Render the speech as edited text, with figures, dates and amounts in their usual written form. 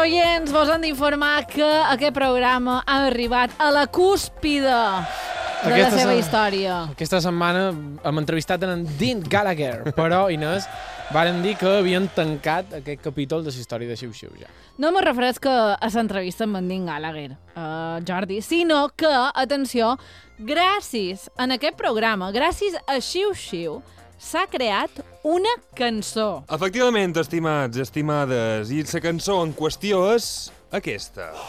Oients, vos hem d'informar que aquest programa ha arribat a la cúspide de la seva història. Aquesta setmana hem entrevistat en Dean Gallagher, però, Inés, varen dir que havien tancat aquest capítol de la història de Xiu-Xiu ja. No me refereixo a l'entrevista amb en Dean Gallagher, Jordi, sinó que, atenció, gràcies a aquest programa, gràcies a Xiu-Xiu, s'ha creat una cançó. Efectivament, estimats i estimades, i la cançó en qüestió és aquesta.